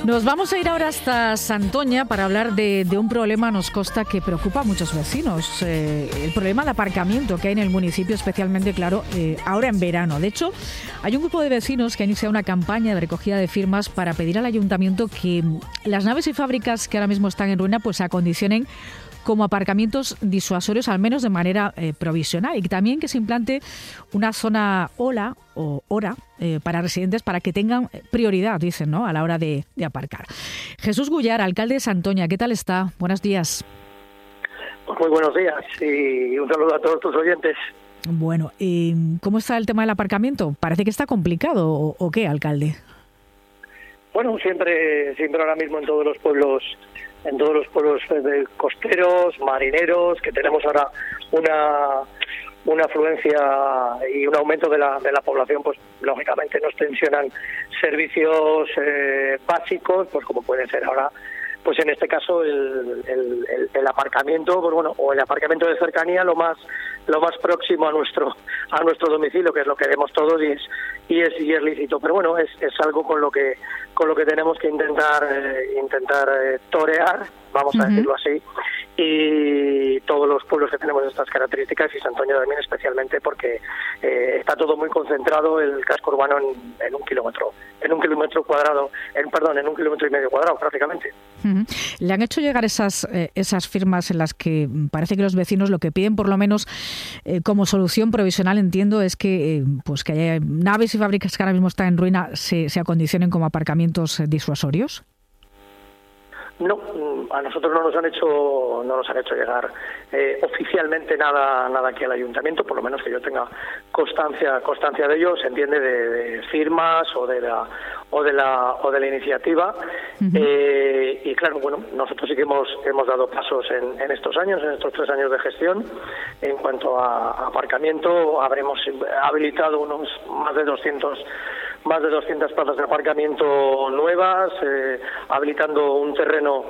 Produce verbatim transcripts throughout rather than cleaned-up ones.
Nos vamos a ir ahora hasta Santoña para hablar de, de un problema, nos consta, que preocupa a muchos vecinos. Eh, el problema del aparcamiento que hay en el municipio, especialmente, claro, eh, ahora en verano. De hecho, hay un grupo de vecinos que ha iniciado una campaña de recogida de firmas para pedir al ayuntamiento que las naves y fábricas que ahora mismo están en ruina pues se acondicionen como aparcamientos disuasorios, al menos de manera eh, provisional, y también que se implante una zona ola o hora eh, para residentes para que tengan prioridad, dicen, ¿no?, a la hora de, de aparcar. Jesús Gullar, alcalde de Santoña, ¿qué tal está? Buenos días. Pues muy buenos días y un saludo a todos tus oyentes. Bueno, ¿y cómo está el tema del aparcamiento? Parece que está complicado, ¿o, o qué, alcalde? Bueno, siempre, siempre ahora mismo en todos los pueblos, en todos los pueblos de costeros, marineros, que tenemos ahora una una afluencia y un aumento de la de la población, pues lógicamente nos tensionan servicios eh, básicos, pues como puede ser ahora, pues en este caso el, el, el, el aparcamiento, pues bueno, o el aparcamiento de cercanía, lo más lo más próximo a nuestro a nuestro domicilio, que es lo que vemos todos y es y es y es lícito, pero bueno, es, es algo con lo que con lo que tenemos que intentar eh, intentar eh, torear, vamos a uh-huh. decirlo así, y todos los pueblos que tenemos estas características, y Santoña también especialmente, porque eh, está todo muy concentrado, el casco urbano en, en un kilómetro en un kilómetro cuadrado, en perdón, en un kilómetro y medio cuadrado prácticamente. Uh-huh. ¿Le han hecho llegar esas eh, esas firmas en las que parece que los vecinos lo que piden, por lo menos eh, como solución provisional, entiendo, es que eh, pues que haya naves y fábricas que ahora mismo están en ruina se, se acondicionen como aparcamientos eh, disuasorios? No, a nosotros no nos han hecho no nos han hecho llegar eh, oficialmente nada nada aquí al ayuntamiento, por lo menos que yo tenga constancia constancia de ello. Se entiende de, de firmas o de la o de la o de la iniciativa. Uh-huh. eh, y claro, bueno, nosotros sí que hemos hemos dado pasos en, en estos años, en estos tres años de gestión. En cuanto a, a aparcamiento, habremos habilitado unos más de doscientos más de doscientas plazas de aparcamiento nuevas, eh, habilitando un terreno,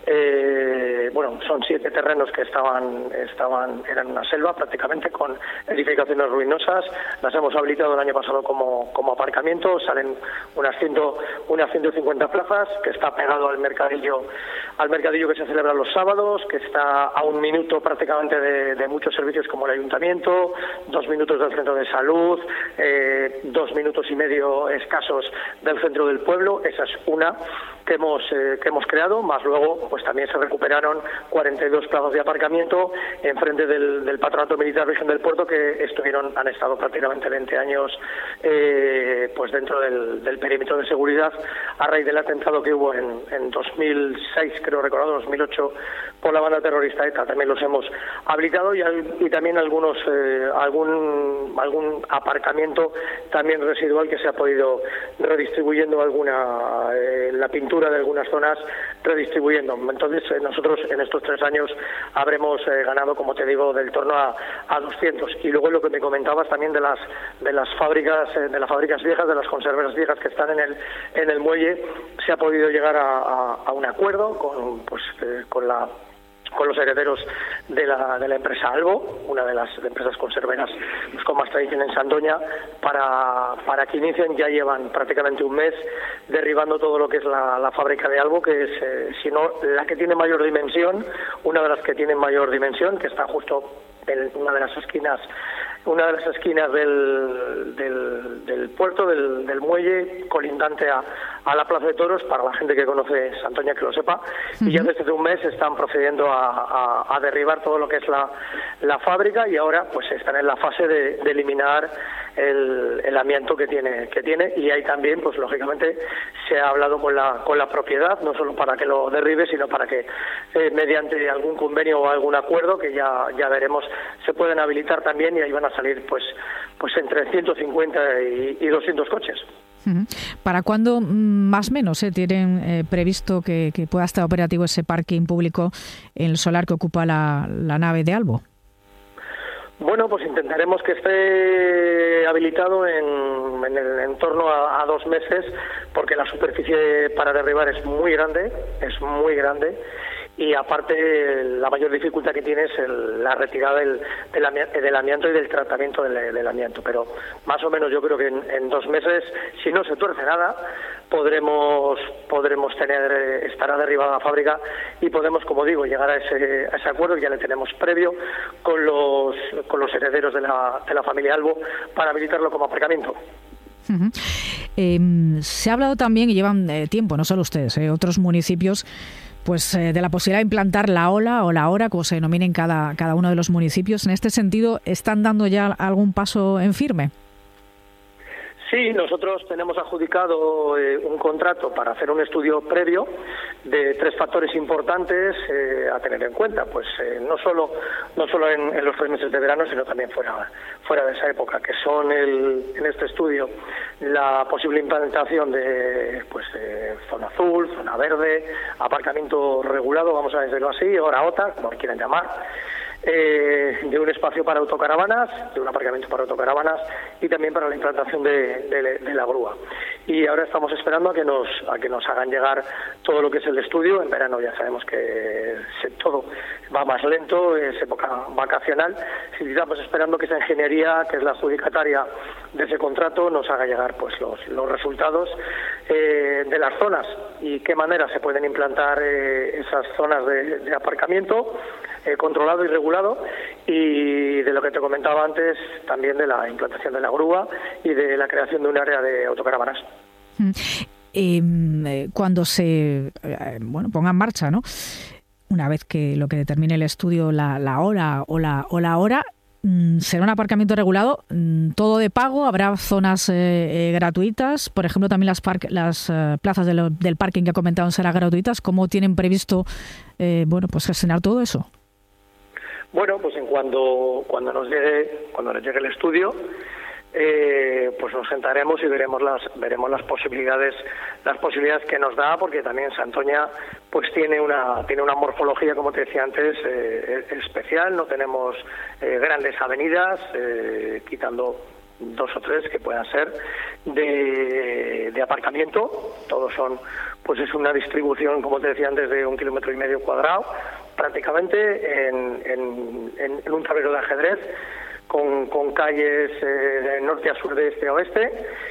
eh, bueno, son siete terrenos que estaban, estaban, eran una selva prácticamente, con edificaciones ruinosas. Las hemos habilitado el año pasado como, como aparcamiento. Salen unas ciento, unas ciento cincuenta plazas, que está pegado al mercadillo, al mercadillo que se celebra los sábados, que está a un minuto prácticamente de, de muchos servicios como el ayuntamiento, dos minutos del centro de salud, eh, dos minutos y medio escasos del centro del pueblo. Esa es una que hemos eh, que hemos creado, más luego pues también se recuperaron cuarenta y dos plazas de aparcamiento enfrente del, del Patronato Militar Virgen del Puerto, que estuvieron han estado prácticamente veinte años eh, pues dentro del, del perímetro de seguridad a raíz del atentado que hubo en, en dos mil seis, creo recordar, dos mil ocho, por la banda terrorista ETA. También los hemos habilitado, y, y también algunos eh, algún algún aparcamiento también residual que se ha podido redistribuyendo alguna eh, la pintura de algunas zonas, redistribuyendo. Entonces eh, nosotros en estos tres años habremos eh, ganado, como te digo, del torno a, a doscientos. Y luego lo que me comentabas también de las de las fábricas eh, de las fábricas viejas, de las conserveras viejas que están en el en el muelle, se ha podido llegar a, a, a un acuerdo con pues eh, con la con los herederos de la de la empresa Albo, una de las empresas conserveras pues, con más tradición en Santoña, para para que inicien. Ya llevan prácticamente un mes derribando todo lo que es la, la fábrica de Albo, que es, eh, si no la que tiene mayor dimensión, una de las que tiene mayor dimensión, que está justo en una de las esquinas una de las esquinas del, del, del puerto, del, del muelle, colindante a, a la Plaza de Toros, para la gente que conoce Santoña que lo sepa. Uh-huh. Y ya desde un mes están procediendo a, a, a derribar todo lo que es la, la fábrica, y ahora pues están en la fase de, de eliminar el, el amianto que tiene que tiene y ahí también pues lógicamente se ha hablado con la con la propiedad, no solo para que lo derribe, sino para que eh, mediante algún convenio o algún acuerdo, que ya ya veremos, se pueden habilitar también, y ahí van a salir pues pues entre ciento cincuenta y, y doscientos coches. ¿Para cuándo más o menos eh, tienen eh, previsto que, que pueda estar operativo ese parking público en el solar que ocupa la, la nave de Albo? Bueno, pues intentaremos que esté habilitado en, en, el, en torno a, a dos meses, porque la superficie para derribar es muy grande, es muy grande. Y aparte, la mayor dificultad que tiene es el, la retirada del, del, ami- del amianto y del tratamiento del, del amianto. Pero más o menos yo creo que en, en dos meses, si no se tuerce nada, podremos podremos tener estará derribada la fábrica y podemos, como digo, llegar a ese, a ese acuerdo que ya le tenemos previo con los con los herederos de la, de la familia Albo para habilitarlo como aparcamiento. Uh-huh. Eh, se ha hablado también, y llevan eh, tiempo, no solo ustedes, eh, otros municipios, pues eh, de la posibilidad de implantar la ola o la hora, como se denomina en cada, cada uno de los municipios. En este sentido, ¿están dando ya algún paso en firme? Sí, nosotros tenemos adjudicado eh, un contrato para hacer un estudio previo de tres factores importantes eh, a tener en cuenta, pues eh, no solo no solo en, en los tres meses de verano, sino también fuera fuera de esa época, que son el, en este estudio la posible implantación de pues eh, zona azul, zona verde, aparcamiento regulado, vamos a decirlo así, hora OTA, como lo quieran llamar. Eh, de un espacio para autocaravanas, de un aparcamiento para autocaravanas y también para la implantación de, de, de la grúa. Y ahora estamos esperando a que nos a que nos hagan llegar todo lo que es el estudio. En verano ya sabemos que se, todo va más lento, es época vacacional. Si estamos esperando que esa ingeniería, que es la adjudicataria de ese contrato, nos haga llegar pues los, los resultados eh, de las zonas y qué manera se pueden implantar eh, esas zonas de, de aparcamiento eh, controlado y regulado, y de lo que te comentaba antes también de la implantación de la grúa y de la creación de un área de autocaravanas. Mm. Eh, cuando se eh, bueno ponga en marcha, ¿no?, una vez que lo que determine el estudio la, la hora o la o la hora, será un aparcamiento regulado, todo de pago, habrá zonas eh, eh, gratuitas, por ejemplo también las par- las eh, plazas de lo, del parking que ha comentado serán gratuitas. ¿Cómo tienen previsto eh, bueno pues gestionar todo eso? Bueno, pues en cuando cuando nos llegue cuando nos llegue el estudio, eh, pues nos sentaremos y veremos las veremos las posibilidades las posibilidades que nos da, porque también Santoña pues tiene una tiene una morfología, como te decía antes, eh, especial. No tenemos eh, grandes avenidas, eh, quitando dos o tres que puedan ser de, de aparcamiento. Todos son, pues es una distribución, como te decía antes, de un kilómetro y medio cuadrado, prácticamente en, en, en, en un tablero de ajedrez, con, con calles eh, de norte a sur, de este a oeste.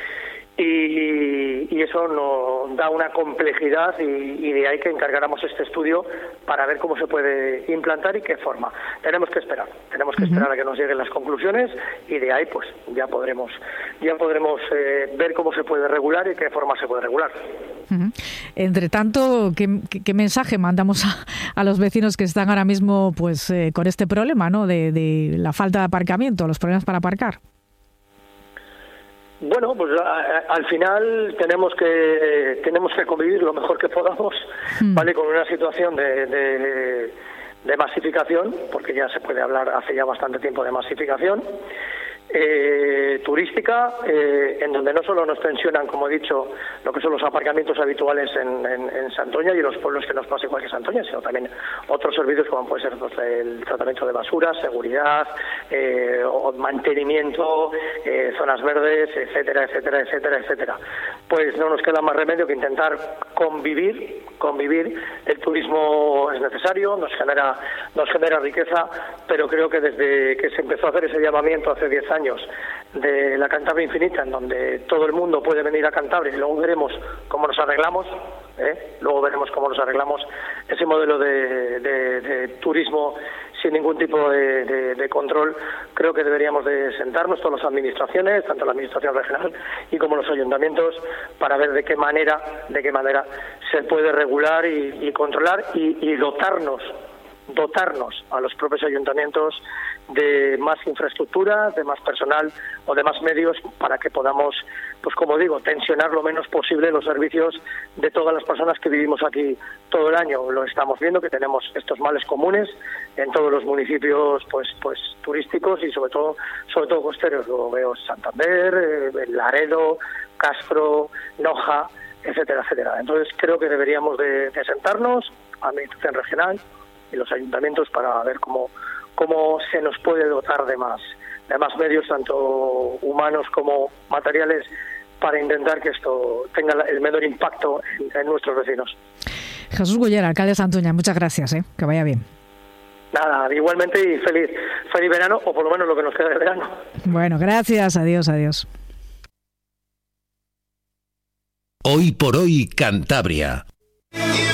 Y, y eso nos da una complejidad, y, y de ahí que encargáramos este estudio para ver cómo se puede implantar y qué forma. Tenemos que esperar, tenemos que uh-huh. esperar a que nos lleguen las conclusiones, y de ahí pues ya podremos ya podremos eh, ver cómo se puede regular y qué forma se puede regular. Uh-huh. Entre tanto, ¿qué, qué, qué mensaje mandamos a, a los vecinos que están ahora mismo pues eh, con este problema, ¿no?, de, de la falta de aparcamiento, los problemas para aparcar? Bueno, pues a, a, al final tenemos que eh, tenemos que convivir lo mejor que podamos, mm. ¿vale?, con una situación de, de, de masificación, porque ya se puede hablar hace ya bastante tiempo de masificación eh, turística, eh, en donde no solo nos tensionan, como he dicho, lo que son los aparcamientos habituales en, en, en Santoña y en los pueblos que nos pasa igual que Santoña, sino también otros servicios como puede ser pues, el tratamiento de basuras, seguridad, eh, o mantenimiento, eh, zonas verdes, etcétera, etcétera, etcétera, etcétera. Pues no nos queda más remedio que intentar convivir, convivir. El turismo es necesario, nos genera, nos genera riqueza, pero creo que desde que se empezó a hacer ese llamamiento hace diez años de la Cantabria Infinita, en donde todo el mundo puede venir a Cantabria, y luego veremos cómo nos arreglamos, ¿eh? luego veremos cómo nos arreglamos ese modelo de, de, de turismo sin ningún tipo de, de, de control. Creo que deberíamos de sentarnos todas las administraciones, tanto la administración regional y como los ayuntamientos, para ver de qué manera, de qué manera se puede regular y, y controlar y, y dotarnos dotarnos a los propios ayuntamientos de más infraestructura, de más personal o de más medios, para que podamos, pues como digo, tensionar lo menos posible los servicios de todas las personas que vivimos aquí todo el año. Lo estamos viendo, que tenemos estos males comunes en todos los municipios pues pues turísticos y sobre todo sobre todo costeros. Lo veo Santander, eh, Laredo, Castro, Noja, etcétera, etcétera. Entonces creo que deberíamos de, de sentarnos, a la administración regional y los ayuntamientos, para ver cómo cómo se nos puede dotar de más de más medios, tanto humanos como materiales, para intentar que esto tenga el menor impacto en, en nuestros vecinos. Jesús Gullera, alcalde de Santoña, muchas gracias, ¿eh? Que vaya bien. Nada, igualmente, y feliz feliz verano, o por lo menos lo que nos queda de verano. Bueno, gracias, adiós, adiós. Hoy por hoy Cantabria.